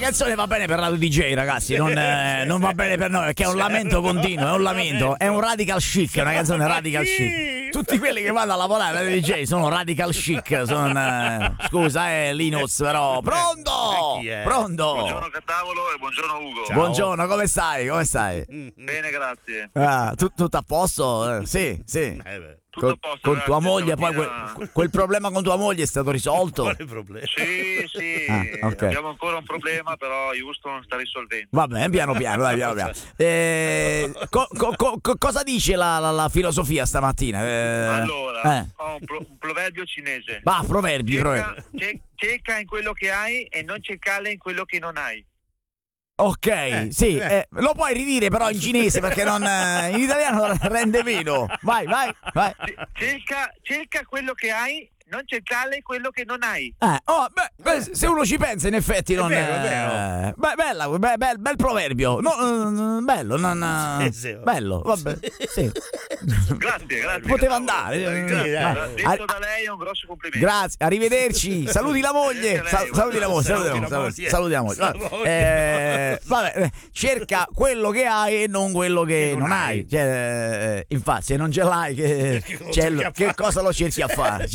canzone va bene per Radio DJ, ragazzi, non va bene per noi, perché è un lamento continuo, è un lamento, è un radical chic, è una canzone radical chic. Tutti quelli che vanno a lavorare a Radio DJ sono radical chic, scusa Linus, però pronto? Pronto? Buongiorno Catavolo e buongiorno Ugo. Ciao. Buongiorno, come stai? Bene, grazie. Tutto a posto? Sì. Tutto a posto, con tua moglie, poi quel problema con tua moglie è stato risolto? Quale problema? Sì, okay. Abbiamo ancora un problema, però Houston sta risolvendo. Va bene, piano piano. Cosa dice la filosofia stamattina? Allora, ho un proverbio cinese. Va, proverbi. Cerca in quello che hai e non cercare in quello che non hai. Ok, lo puoi ridire però in cinese perché in italiano rende meno. Vai. Cerca quello che hai, non cercare quello che non hai. Se uno ci pensa, in effetti non è vero. Bel proverbio. Bello, bello, vabbè. Sì. Grazie. Poteva andare. Detto da lei è un grosso complimento. Grazie, arrivederci. Saluti la moglie. Saluti la moglie. Vabbè, cerca quello che hai e non quello che non hai. Infatti, se non ce l'hai, che cosa lo cerchi a fare?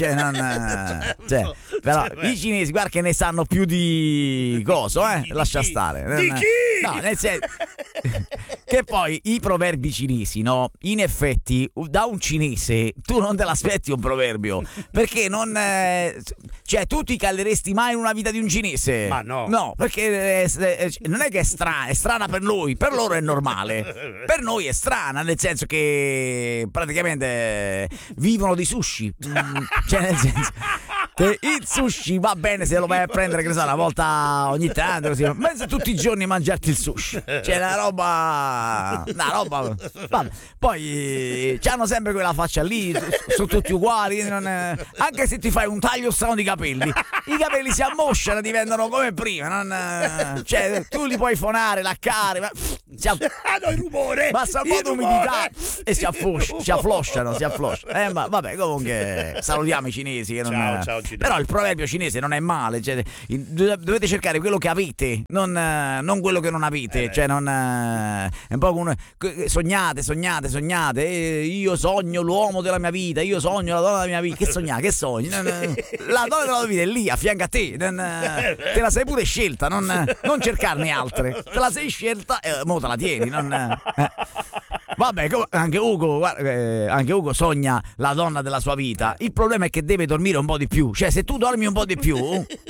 Però i cinesi, guarda che ne sanno più di coso, lascia stare. Di chi? No, nel senso che poi i proverbi cinesi, no? In effetti, da un cinese tu non te l'aspetti un proverbio, perché non tu ti calleresti mai in una vita di un cinese? Ma no. No, perché non è che è strana per lui, per loro è normale. Per noi è strana, nel senso che praticamente vivono di sushi. Nel senso che il sushi va bene se lo vai a prendere, che ne so, una volta ogni tanto, così, ma se tutti i giorni mangiarti il sushi, una roba. Vabbè. Poi c'hanno sempre quella faccia lì, sono tutti uguali, anche se ti fai un taglio strano di capelli, i capelli si ammosciano, diventano come prima, tu li puoi fonare, laccare, ma il rumore, basta un po' di umidità e si afflosciano. Ma vabbè, comunque salutiamo i cinesi che ciao cinesi. Però il proverbio cinese non è male, dovete cercare quello che avete, non quello che non avete, è un po' come sognate, io sogno l'uomo della mia vita, io sogno la donna della mia vita. Che sogni? La donna della tua vita è lì a fianco a te, te la sei pure scelta, non cercarne altre, te la sei scelta e mo te la tieni, Vabbè, anche Ugo sogna la donna della sua vita. Il problema è che deve dormire un po' di più. Se tu dormi un po' di più,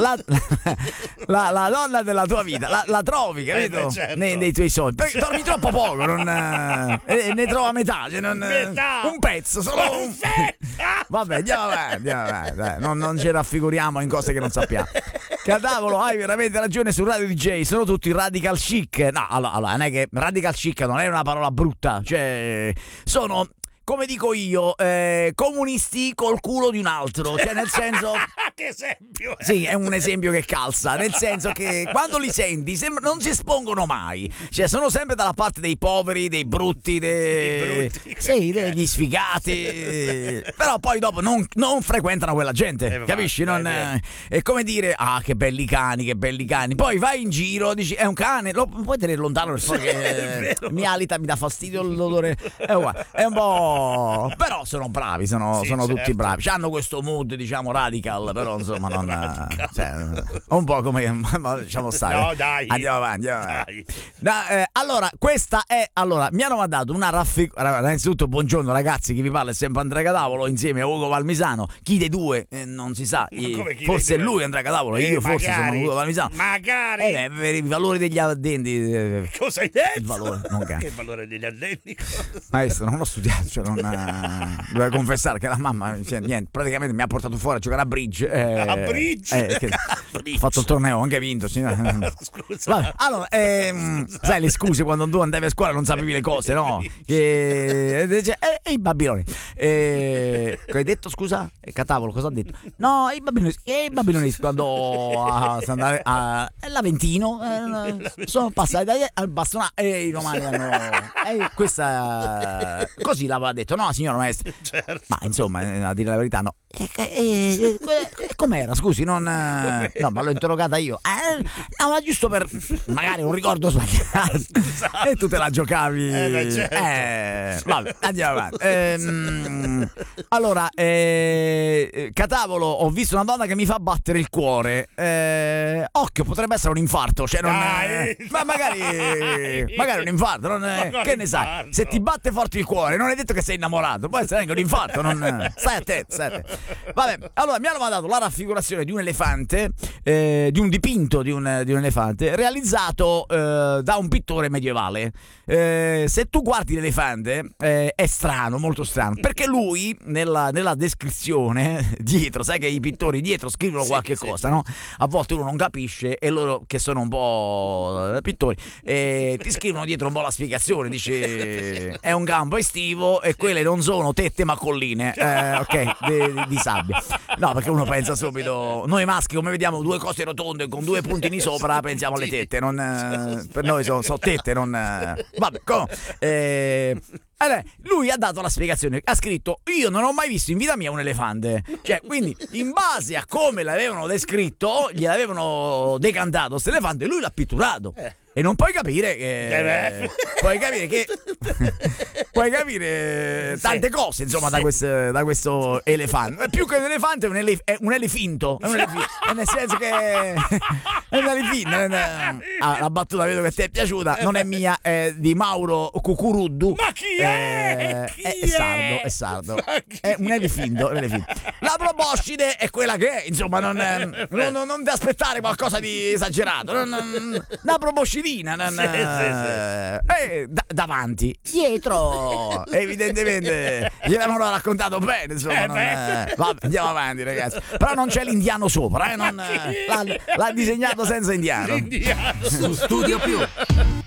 la donna della tua vita la trovi, capito? Nei tuoi sogni. Perché dormi troppo poco, ne trova metà, un pezzo, solo un. Vabbè, andiamo avanti. Non ci raffiguriamo in cose che non sappiamo. Catavolo, hai veramente ragione su Radio DJ, sono tutti radical chic. No, allora, non è che radical chic non è una parola brutta, sono, come dico io, comunisti col culo di un altro, nel senso. Che esempio! Sì, è un esempio che calza, nel senso che quando li senti non si espongono mai, sono sempre dalla parte dei poveri, dei brutti, degli sfigati, però poi dopo non frequentano quella gente, capisci? È come dire, che belli cani, poi vai in giro, dici, è un cane, lo puoi tenere lontano perché mi alita, mi dà fastidio l'odore, è un po'. Però sono bravi, sono tutti bravi, hanno questo mood, diciamo, radical, però insomma un po' come, lasciamo stare. No, dai, andiamo avanti. Allora, questa è, mi hanno mandato una raffigurazione. Innanzitutto buongiorno ragazzi, chi vi parla è sempre Andrea Catavolo insieme a Ugo Palmisano. Chi dei due non si sa, forse è lui Andrea Catavolo, io forse sono Ugo Palmisano, magari per i valori degli ardenti. Cosa hai detto? Il valore, non che il valore degli ardenti? Maestro, non l'ho studiato, dovevo confessare che la mamma niente, praticamente mi ha portato fuori a giocare a bridge. Ha fatto il torneo, anche vinto. Scusa. Vabbè, allora, sai le scuse quando tu andavi a scuola non sapevi le cose, no? I babiloni. Che hai detto, scusa? Catavolo, cosa ha detto? No, i babiloni quando l'Aventino sono passati al bastonato e i romani hanno. Così l'aveva detto, no, signor maestro? Certo. Ma insomma, a dire la verità, no. Com'era? Scusi, non. No, ma l'ho interrogata io. No, ma giusto per. Magari un ricordo sbagliato. E tu te la giocavi. Vabbè, andiamo avanti. Allora, Catavolo, ho visto una donna che mi fa battere il cuore. Occhio, potrebbe essere un infarto. Cioè, non. Ma magari un infarto. Che ne sai? Se ti batte forte il cuore, non è detto che sei innamorato. Può essere anche un infarto. Stai attento, Vabbè, allora mi hanno mandato la raffigurazione di un elefante, di un dipinto di un elefante realizzato da un pittore medievale. Se tu guardi l'elefante è strano, molto strano, perché lui nella descrizione dietro, sai che i pittori dietro scrivono qualche cosa, no? A volte uno non capisce e loro che sono un po' pittori ti scrivono dietro un po' la spiegazione, dice è un campo estivo e quelle non sono tette ma colline, ok, di sabbia. No, perché uno pensa subito, noi maschi come vediamo due cose rotonde con due puntini sopra pensiamo alle tette, per noi sono tette, non vabbè, allora, lui ha dato la spiegazione, ha scritto io non ho mai visto in vita mia un elefante, cioè quindi in base a come l'avevano descritto gliel'avevano decantato questo elefante, lui l'ha pitturato. E non puoi capire che puoi capire tante cose insomma da questo elefante. Più che un elefante è un elefinto, nel senso che è un elefinto. La battuta vedo che ti è piaciuta, non è mia, è di Mauro Cucuruddu. Ma chi è? È sardo. È un elefinto. La proboscide è quella che è, insomma, non ti aspettare qualcosa di esagerato. Una proboscidina. Davanti, dietro, evidentemente gliel'hanno raccontato bene, insomma. Vabbè, andiamo avanti, ragazzi. Però non c'è l'indiano sopra, l'ha disegnato senza indiano. L'indiano. Su Studio Più.